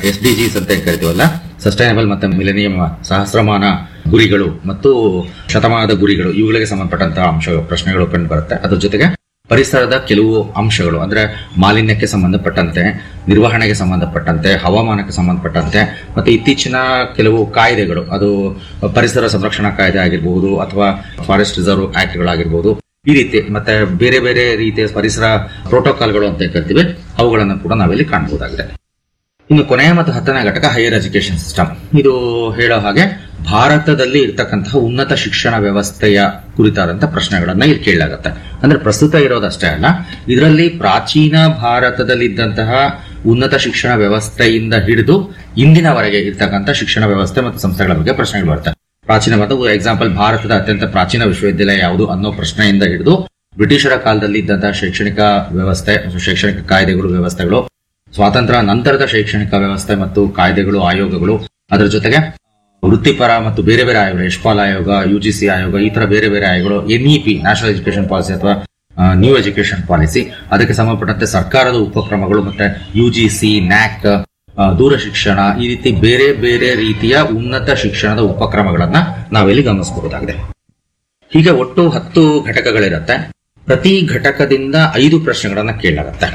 SDGs ಅಂತ ಏನ್ ಕರಿತೀವಲ್ಲ, ಸಸ್ಟೈನಬಲ್ ಮತ್ತೆ ಮಿಲೆನಿಯಂ ಸಹಸ್ರಮಾನ ಗುರಿಗಳು ಮತ್ತು ಶತಮಾನದ ಗುರಿಗಳು, ಇವುಗಳಿಗೆ ಸಂಬಂಧಪಟ್ಟಂತಹ ಪ್ರಶ್ನೆಗಳು ಕಂಡು ಬರುತ್ತೆ. ಅದ್ರ ಜೊತೆಗೆ ಪರಿಸರದ ಕೆಲವು ಅಂಶಗಳು ಅಂದ್ರೆ ಮಾಲಿನ್ಯಕ್ಕೆ ಸಂಬಂಧಪಟ್ಟಂತೆ, ನಿರ್ವಹಣೆಗೆ ಸಂಬಂಧಪಟ್ಟಂತೆ, ಹವಾಮಾನಕ್ಕೆ ಸಂಬಂಧಪಟ್ಟಂತೆ, ಮತ್ತೆ ಇತ್ತೀಚಿನ ಕೆಲವು ಕಾಯ್ದೆಗಳು, ಅದು ಪರಿಸರ ಸಂರಕ್ಷಣಾ ಕಾಯ್ದೆ ಆಗಿರಬಹುದು ಅಥವಾ ಫಾರೆಸ್ಟ್ ರಿಸರ್ವ್ ಆಕ್ಟ್ಗಳಾಗಿರ್ಬಹುದು, ಈ ರೀತಿ ಮತ್ತೆ ಬೇರೆ ಬೇರೆ ರೀತಿಯ ಪರಿಸರ ಪ್ರೋಟೋಕಾಲ್ಗಳು ಅಂತ ಕರಿತೀವಿ, ಅವುಗಳನ್ನು ಕೂಡ ನಾವಿಲ್ಲಿ ಕಾಣಬಹುದಾಗಿದೆ. ಇನ್ನು ಕೊನೆಯ ಮತ್ತು 10ನೇ ಘಟಕ ಹೈಯರ್ ಎಜುಕೇಶನ್ ಸಿಸ್ಟಮ್. ಇದು ಹೇಳೋ ಹಾಗೆ ಭಾರತದಲ್ಲಿ ಇರ್ತಕ್ಕಂತಹ ಉನ್ನತ ಶಿಕ್ಷಣ ವ್ಯವಸ್ಥೆಯ ಕುರಿತಾದಂತಹ ಪ್ರಶ್ನೆಗಳನ್ನ ಇಲ್ಲಿ ಕೇಳಲಾಗುತ್ತೆ. ಅಂದ್ರೆ ಪ್ರಸ್ತುತ ಇರೋದಷ್ಟೇ ಅಲ್ಲ, ಇದರಲ್ಲಿ ಪ್ರಾಚೀನ ಭಾರತದಲ್ಲಿದ್ದಂತಹ ಉನ್ನತ ಶಿಕ್ಷಣ ವ್ಯವಸ್ಥೆಯಿಂದ ಹಿಡಿದು ಇಂದಿನವರೆಗೆ ಇರ್ತಕ್ಕಂಥ ಶಿಕ್ಷಣ ವ್ಯವಸ್ಥೆ ಮತ್ತು ಸಂಸ್ಥೆಗಳ ಬಗ್ಗೆ ಪ್ರಶ್ನೆಗಳು ಬರ್ತವೆ. ಪ್ರಾಚೀನವಾದ ಎಕ್ಸಾಂಪಲ್, ಭಾರತದ ಅತ್ಯಂತ ಪ್ರಾಚೀನ ವಿಶ್ವವಿದ್ಯಾಲಯ ಯಾವುದು ಅನ್ನೋ ಪ್ರಶ್ನೆಯಿಂದ ಹಿಡಿದು ಬ್ರಿಟಿಷರ ಕಾಲದಲ್ಲಿ ಇದ್ದಂತಹ ಶೈಕ್ಷಣಿಕ ವ್ಯವಸ್ಥೆ, ಶೈಕ್ಷಣಿಕ ಕಾಯ್ದೆಗಳು, ವ್ಯವಸ್ಥೆಗಳು, ಸ್ವಾತಂತ್ರ್ಯ ನಂತರದ ಶೈಕ್ಷಣಿಕ ವ್ಯವಸ್ಥೆ ಮತ್ತು ಕಾಯ್ದೆಗಳು, ಆಯೋಗಗಳು, ಅದರ ಜೊತೆಗೆ ವೃತ್ತಿಪರ ಮತ್ತು ಬೇರೆ ಬೇರೆ ಆಯೋಗಗಳು, ಯಶ್ಪಾಲ್ ಆಯೋಗ, UGC ಆಯೋಗ, ಈ ತರ ಬೇರೆ ಬೇರೆ ಆಯೋಗಗಳು, NEP ನ್ಯಾಷನಲ್ ಎಜುಕೇಶನ್ ಪಾಲಿಸಿ ಅಥವಾ ನ್ಯೂ ಎಜುಕೇಶನ್ ಪಾಲಿಸಿ, ಅದಕ್ಕೆ ಸಂಬಂಧಪಟ್ಟಂತೆ ಸರ್ಕಾರದ ಉಪಕ್ರಮಗಳು, ಮತ್ತೆ UGC, NAC, ದೂರ ಶಿಕ್ಷಣ, ಈ ರೀತಿ ಬೇರೆ ಬೇರೆ ರೀತಿಯ ಉನ್ನತ ಶಿಕ್ಷಣದ ಉಪಕ್ರಮಗಳನ್ನ ನಾವಿಲ್ಲಿ ಗಮನಿಸಬಹುದಾಗಿದೆ. ಹೀಗೆ ಒಟ್ಟು 10 ಘಟಕಗಳಿರುತ್ತೆ. ಪ್ರತಿ ಘಟಕದಿಂದ 5 ಪ್ರಶ್ನೆಗಳನ್ನ ಕೇಳಲಾಗುತ್ತೆ.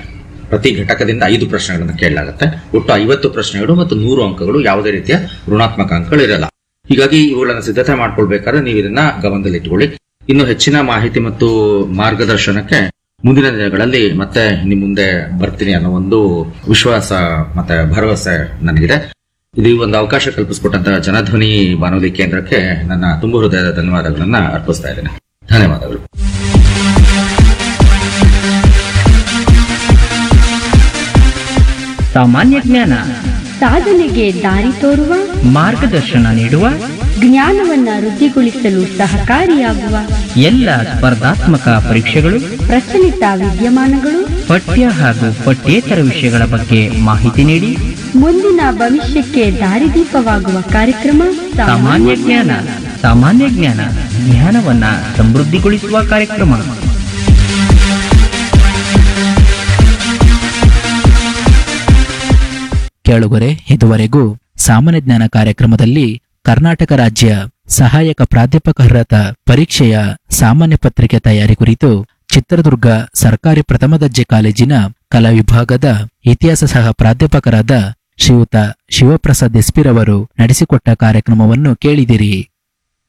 ಒಟ್ಟು 50 ಪ್ರಶ್ನೆಗಳು ಮತ್ತು 100 ಅಂಕಗಳು, ಯಾವುದೇ ರೀತಿಯ ಋಣಾತ್ಮಕ ಅಂಕಗಳು ಇರಲ್ಲ. ಹೀಗಾಗಿ ಇವುಗಳನ್ನು ಸಿದ್ಧತೆ ಮಾಡ್ಕೊಳ್ಬೇಕಾದ್ರೆ ನೀವು ಇದನ್ನ ಗಮನದಲ್ಲಿಟ್ಟುಕೊಳ್ಳಿ. ಇನ್ನು ಹೆಚ್ಚಿನ ಮಾಹಿತಿ ಮತ್ತು ಮಾರ್ಗದರ್ಶನಕ್ಕೆ ಮುಂದಿನ ದಿನಗಳಲ್ಲಿ ಮತ್ತೆ ನಿಮ್ಮ ಮುಂದೆ ಬರ್ತೀನಿ ಅನ್ನೋ ಒಂದು ವಿಶ್ವಾಸ ಮತ್ತೆ ಭರವಸೆ ನನಗಿದೆ. ಇದು ಈ ಒಂದು ಅವಕಾಶ ಕಲ್ಪಿಸಿಕೊಟ್ಟಂತಹ ಜನಧ್ವನಿ ಬಾನುಲಿ ಕೇಂದ್ರಕ್ಕೆ ನನ್ನ ತುಂಬು ಹೃದಯದ ಧನ್ಯವಾದಗಳನ್ನ ಅರ್ಪಿಸ್ತಾ ಇದ್ದೇನೆ. ಧನ್ಯವಾದಗಳು. ಸಾಮಾನ್ಯ ಜ್ಞಾನ, ಸಾಧನೆಗೆ ದಾರಿ ತೋರುವ, ಮಾರ್ಗದರ್ಶನ ನೀಡುವ, ಜ್ಞಾನವನ್ನ ವೃದ್ಧಿಗೊಳಿಸಲು ಸಹಕಾರಿಯಾಗುವ ಎಲ್ಲ ಸ್ಪರ್ಧಾತ್ಮಕ ಪರೀಕ್ಷೆಗಳು, ಪ್ರಚಲಿತ ವಿದ್ಯಮಾನಗಳು, ಪಠ್ಯ ಹಾಗೂ ಪಠ್ಯೇತರ ವಿಷಯಗಳ ಬಗ್ಗೆ ಮಾಹಿತಿ ನೀಡಿ ಮುಂದಿನ ಭವಿಷ್ಯಕ್ಕೆ ದಾರಿದೀಪವಾಗುವ ಕಾರ್ಯಕ್ರಮ ಸಾಮಾನ್ಯ ಜ್ಞಾನ. ಸಾಮಾನ್ಯ ಜ್ಞಾನ, ಜ್ಞಾನವನ್ನ ಸಮೃದ್ಧಿಗೊಳಿಸುವ ಕಾರ್ಯಕ್ರಮ. ಕೇಳುಗರೆ, ಇದುವರೆಗೂ ಸಾಮಾನ್ಯ ಜ್ಞಾನ ಕಾರ್ಯಕ್ರಮದಲ್ಲಿ ಕರ್ನಾಟಕ ರಾಜ್ಯ ಸಹಾಯಕ ಪ್ರಾಧ್ಯಾಪಕ ಅರ್ಹತಾ ಪರೀಕ್ಷೆಯ ಸಾಮಾನ್ಯ ಪತ್ರಿಕೆ ತಯಾರಿ ಕುರಿತು ಚಿತ್ರದುರ್ಗ ಸರ್ಕಾರಿ ಪ್ರಥಮ ದರ್ಜೆ ಕಾಲೇಜಿನ ಕಲಾ ವಿಭಾಗದ ಇತಿಹಾಸ ಸಹ ಪ್ರಾಧ್ಯಾಪಕರಾದ ಶ್ರೀಯುತ ಶಿವಪ್ರಸಾದ್ ಎಸ್ಪಿರವರು ನಡೆಸಿಕೊಟ್ಟ ಕಾರ್ಯಕ್ರಮವನ್ನು ಕೇಳಿದಿರಿ.